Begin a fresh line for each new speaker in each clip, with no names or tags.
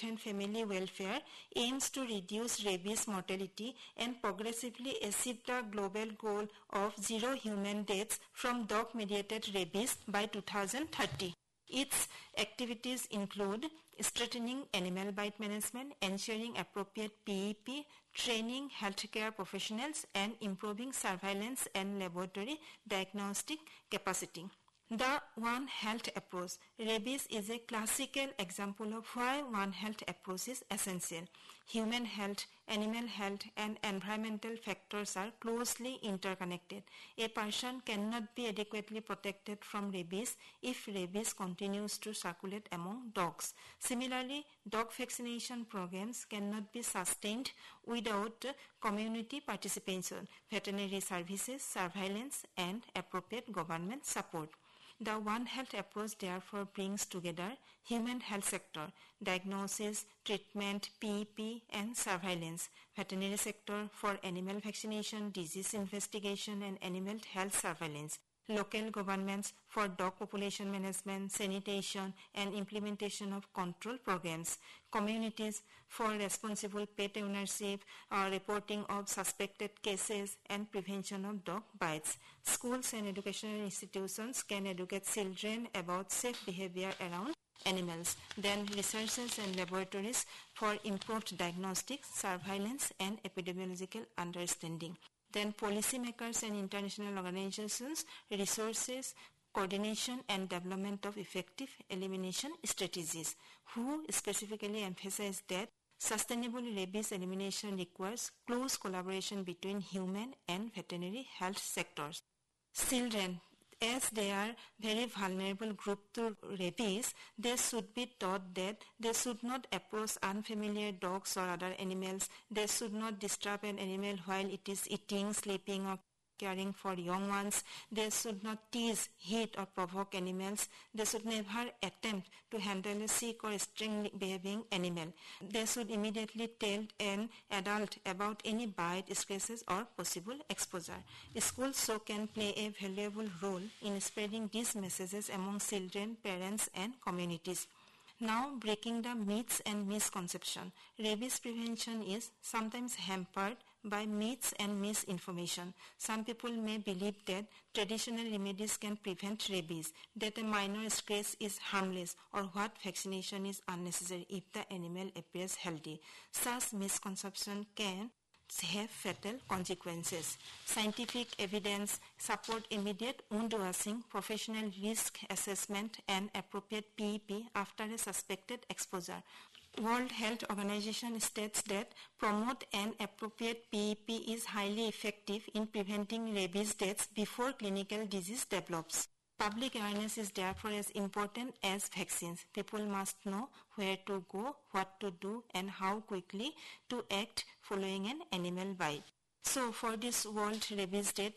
and Family Welfare aims to reduce rabies mortality and progressively achieve the global goal of zero human deaths from dog-mediated rabies by 2030. Its activities include strengthening animal bite management, ensuring appropriate PEP, training healthcare professionals, and improving surveillance and laboratory diagnostic capacity. The One Health approach. Rabies is a classical example of why One Health approach is essential. Human health, animal health, and environmental factors are closely interconnected. A person cannot be adequately protected from rabies if rabies continues to circulate among dogs. Similarly, dog vaccination programs cannot be sustained without community participation, veterinary services, surveillance, and appropriate government support. The One Health approach therefore brings together human health sector, diagnosis, treatment, PEP, and surveillance, veterinary sector for animal vaccination, disease investigation, and animal health surveillance, local governments for dog population management, sanitation, and implementation of control programs, communities for responsible pet ownership, reporting of suspected cases, and prevention of dog bites. Schools and educational institutions can educate children about safe behavior around animals. Then researchers and laboratories for improved diagnostics, surveillance, and epidemiological understanding. Then policymakers and international organizations, resources, coordination and development of effective elimination strategies, who specifically emphasize that sustainable rabies elimination requires close collaboration between human and veterinary health sectors. Children, as they are very vulnerable group to rabies, they should be taught that they should not approach unfamiliar dogs or other animals. They should not disturb an animal while it is eating, sleeping, or caring for young ones. They should not tease, hit, or provoke animals. They should never attempt to handle a sick or strangely behaving animal. They should immediately tell an adult about any bite, scratches, or possible exposure. Schools so can play a valuable role in spreading these messages among children, parents, and communities. Now, breaking the myths and misconceptions. Rabies prevention is sometimes hampered by myths and misinformation. Some people may believe that traditional remedies can prevent rabies, that a minor scratch is harmless, or what vaccination is unnecessary if the animal appears healthy. Such misconception can have fatal consequences. Scientific evidence support immediate wound washing, professional risk assessment, and appropriate PEP after a suspected exposure. World Health Organization states that promote an appropriate PEP is highly effective in preventing rabies deaths before clinical disease develops. Public awareness is therefore as important as vaccines. People must know where to go, what to do, and how quickly to act following an animal bite. So for this World Rabies Day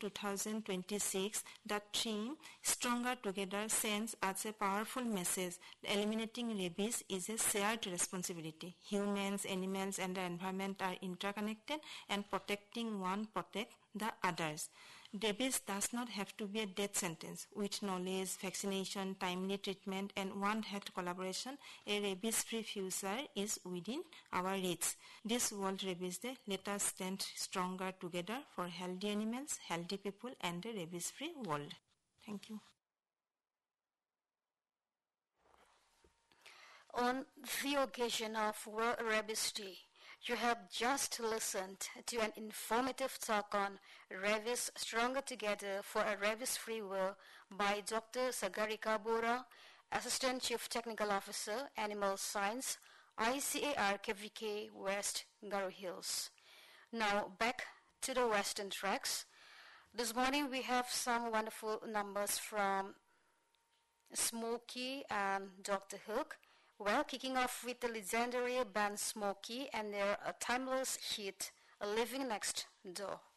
2026, the theme Stronger Together sends us a powerful message. Eliminating rabies is a shared responsibility. Humans, animals, and the environment are interconnected, and protecting one protects the others. Rabies does not have to be a death sentence. With knowledge, vaccination, timely treatment, and One Health collaboration, a rabies-free future is within our reach. This World Rabies Day, let us stand stronger together for healthy animals, healthy people, and a rabies-free world. Thank you.
On the occasion of World Rabies Day, you have just listened to an informative talk on Rabies Stronger Together for a Rabies-Free World by Dr. Sagarika Bora, Assistant Chief Technical Officer, Animal Science, ICAR KVK West Garo Hills. Now back to the Western Tracks. This morning we have some wonderful numbers from Smokey and Dr. Hook. Well, kicking off with the legendary band Smokey and their timeless hit, Living Next Door.